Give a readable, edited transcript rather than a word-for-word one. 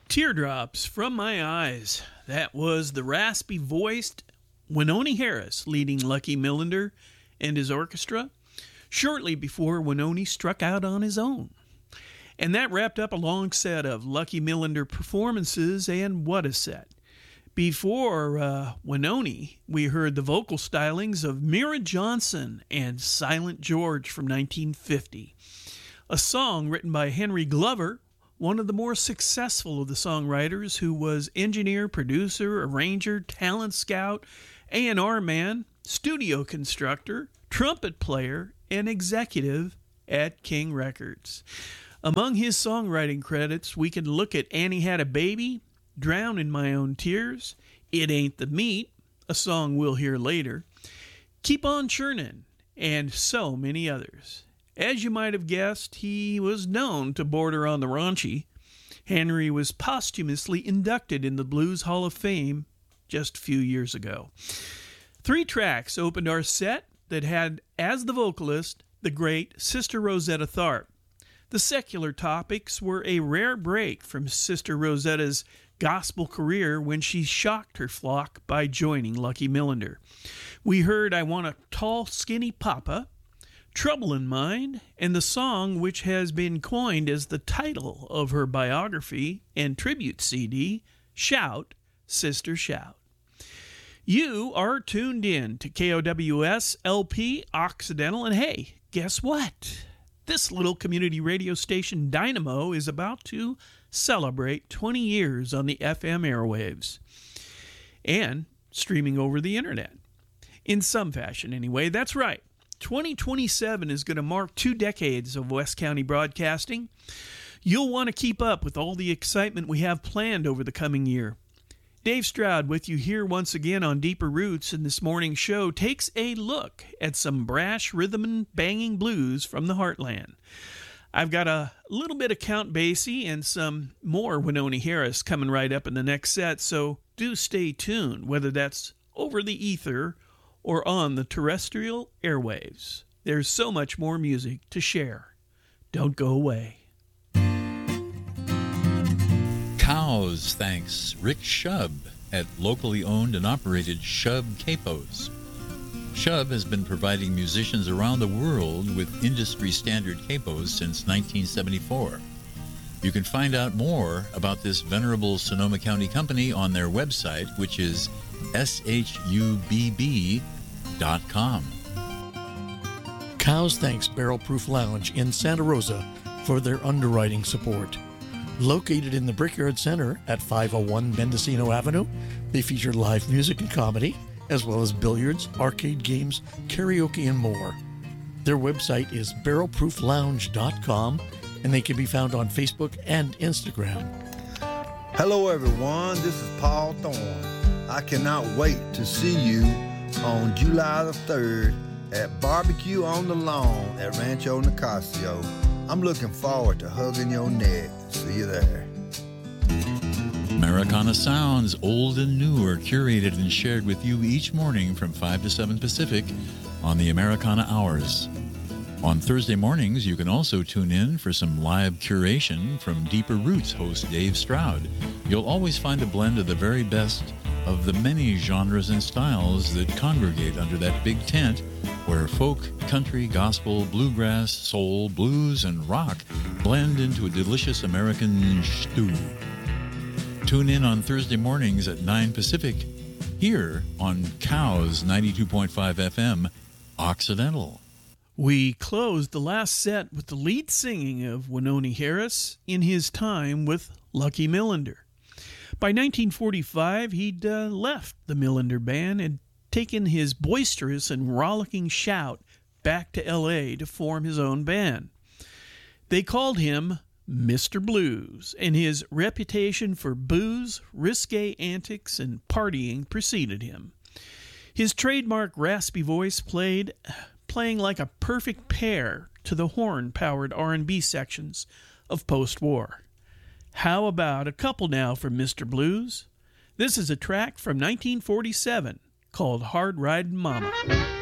Teardrops from My Eyes. That was the raspy-voiced Wynonie Harris leading Lucky Millinder and his orchestra shortly before Wynonie struck out on his own. And that wrapped up a long set of Lucky Millinder performances, and what a set. Before Wynonie, we heard the vocal stylings of Mira Johnson and Silent George from 1950. A song written by Henry Glover, one of the more successful of the songwriters, who was engineer, producer, arranger, talent scout, A&R man, studio constructor, trumpet player, and executive at King Records. Among his songwriting credits, we can look at Annie Had a Baby, Drown in My Own Tears, It Ain't the Meat, a song we'll hear later, Keep on Churnin', and so many others. As you might have guessed, he was known to border on the raunchy. Henry was posthumously inducted in the Blues Hall of Fame just a few years ago. 3 tracks opened our set that had as the vocalist the great Sister Rosetta Tharpe. The secular topics were a rare break from Sister Rosetta's gospel career when she shocked her flock by joining Lucky Millinder. We heard I Want a Tall, Skinny Papa, Trouble in Mind, and the song which has been coined as the title of her biography and tribute CD, Shout, Sister Shout. You are tuned in to KOWS LP Occidental, and hey, guess what? This little community radio station Dynamo is about to celebrate 20 years on the FM airwaves and streaming over the internet. In some fashion, anyway. That's right. 2027 is going to mark 2 decades of West County broadcasting. You'll want to keep up with all the excitement we have planned over the coming year. Dave Stroud with you here once again on Deeper Roots, and this morning's show takes a look at some brash rhythm and banging blues from the heartland. I've got a little bit of Count Basie and some more Wynonie Harris coming right up in the next set, so do stay tuned, whether that's over the ether or on the terrestrial airwaves. There's so much more music to share. Don't go away. Cows thanks Rick Shub at locally owned and operated Shub Capos. Shub has been providing musicians around the world with industry standard capos since 1974. You can find out more about this venerable Sonoma County company on their website, which is shubb.com. Cows thanks Barrel Proof Lounge in Santa Rosa for their underwriting support. Located in the Brickyard Center at 501 Mendocino Avenue, they feature live music and comedy, as well as billiards, arcade games, karaoke, and more. Their website is barrelprooflounge.com, and they can be found on Facebook and Instagram. Hello, everyone. This is Paul Thorne. I cannot wait to see you on July the 3rd at Barbecue on the Lawn at Rancho Nicasio. I'm looking forward to hugging your neck. See you there. Americana Sounds, old and new, are curated and shared with you each morning from 5 to 7 Pacific on the Americana Hours. On Thursday mornings, you can also tune in for some live curation from Deeper Roots host Dave Stroud. You'll always find a blend of the very best of the many genres and styles that congregate under that big tent where folk, country, gospel, bluegrass, soul, blues, and rock blend into a delicious American stew. Tune in on Thursday mornings at 9 Pacific here on Cows 92.5 FM, Occidental. We closed the last set with the lead singing of Wynonie Harris in his time with Lucky Millinder. By 1945, he'd left the Millinder Band and taken his boisterous and rollicking shout back to L.A. to form his own band. They called him Mr. Blues, and his reputation for booze, risque antics, and partying preceded him. His trademark raspy voice playing like a perfect pair to the horn-powered R&B sections of post-war. How about a couple now from Mr. Blues? This is a track from 1947 called Hard Ridin' Mama.